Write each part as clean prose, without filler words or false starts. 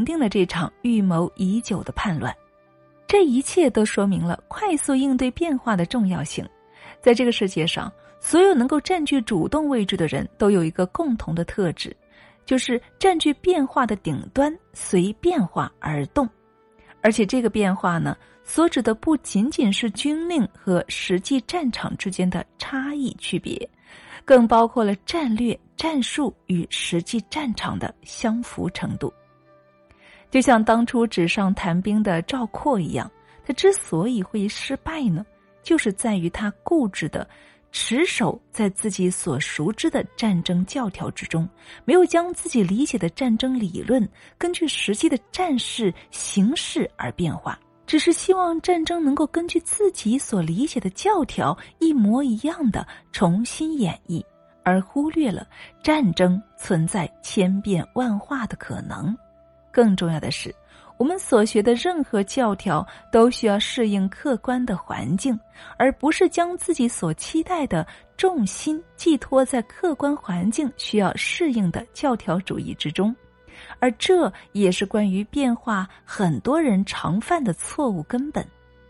定了这场预谋已久的叛乱。这一切都说明了快速应对变化的重要性。在这个世界上，所有能够占据主动位置的人都有一个共同的特质，就是占据变化的顶端，随变化而动。而且这个变化呢，所指的不仅仅是军令和实际战场之间的差异区别，更包括了战略、战术与实际战场的相符程度。就像当初纸上谈兵的赵括一样，他之所以会失败呢，就是在于他固执的持守在自己所熟知的战争教条之中，没有将自己理解的战争理论根据实际的战事形势而变化，只是希望战争能够根据自己所理解的教条一模一样的重新演绎，而忽略了战争存在千变万化的可能。更重要的是，我们所学的任何教条都需要适应客观的环境，而不是将自己所期待的重心寄托在客观环境需要适应的教条主义之中。而这也是关于变化很多人常犯的错误根本。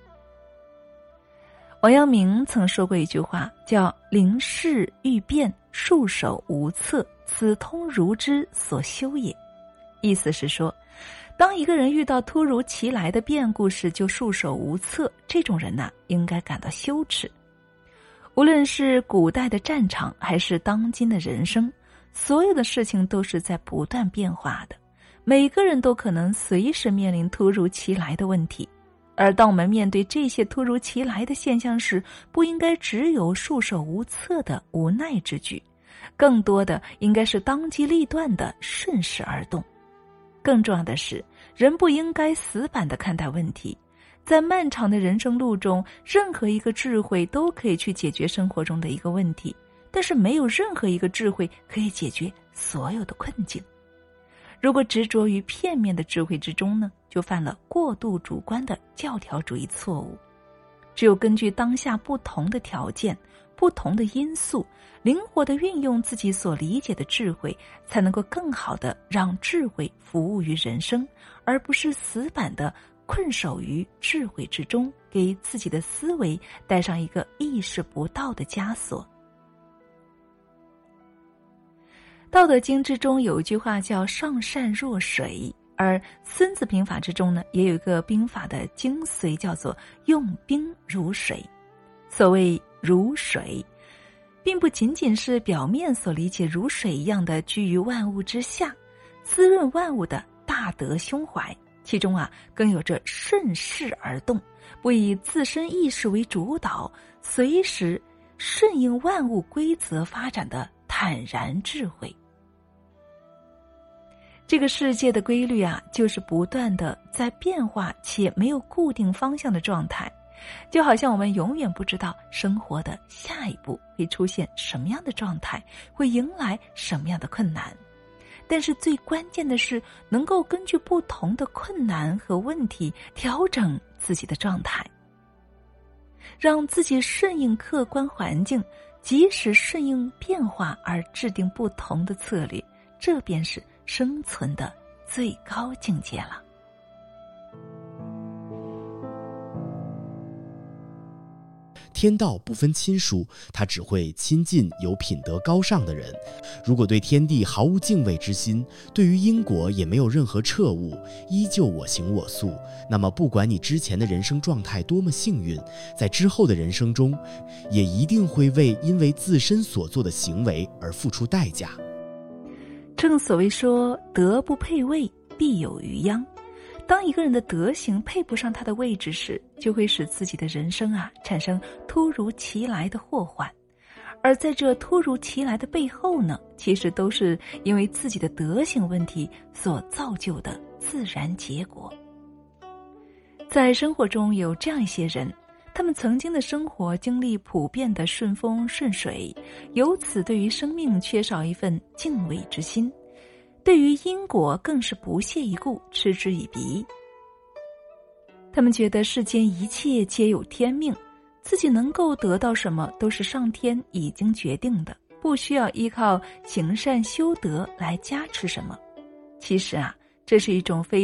王阳明曾说过一句话，叫临事欲变，束手无策，此通儒之所修也。意思是说，当一个人遇到突如其来的变故时就束手无策，这种人呢，应该感到羞耻。无论是古代的战场还是当今的人生，所有的事情都是在不断变化的，每个人都可能随时面临突如其来的问题。而当我们面对这些突如其来的现象时，不应该只有束手无策的无奈之举，更多的应该是当机立断的顺势而动。更重要的是，人不应该死板地看待问题。在漫长的人生路中，任何一个智慧都可以去解决生活中的一个问题，但是没有任何一个智慧可以解决所有的困境。如果执着于片面的智慧之中呢，就犯了过度主观的教条主义错误。只有根据当下不同的条件、不同的因素，灵活地运用自己所理解的智慧，才能够更好地让智慧服务于人生，而不是死板地困守于智慧之中，给自己的思维带上一个意识不到的枷锁。道德经之中有一句话叫上善若水，而孙子兵法之中呢，也有一个兵法的精髓，叫做用兵如水。所谓如水，并不仅仅是表面所理解如水一样的居于万物之下，滋润万物的大德胸怀，其中更有着顺势而动，不以自身意识为主导，随时顺应万物规则发展的坦然智慧。这个世界的规律就是不断的在变化且没有固定方向的状态，就好像我们永远不知道生活的下一步会出现什么样的状态，会迎来什么样的困难。但是最关键的是，能够根据不同的困难和问题调整自己的状态，让自己顺应客观环境，及时顺应变化而制定不同的策略，这便是生存的最高境界了。 天道不分亲疏，他只会亲近有品德高尚的人。如果对天地毫无敬畏之心，对于因果也没有任何彻悟，依旧我行我素，那么不管你之前的人生状态多么幸运，在之后的人生中，也一定会因为自身所做的行为而付出代价。 正所谓说，德不配位，必有余殃。当一个人的德行配不上他的位置时，就会使自己的人生产生突如其来的祸患。而在这突如其来的背后呢，其实都是因为自己的德行问题所造就的自然结果。在生活中有这样一些人，他们曾经的生活经历普遍的顺风顺水，由此对于生命缺少一份敬畏之心，对于因果更是不屑一顾，嗤之以鼻。他们觉得世间一切皆有天命，自己能够得到什么都是上天已经决定的，不需要依靠行善修德来加持什么。其实这是一种非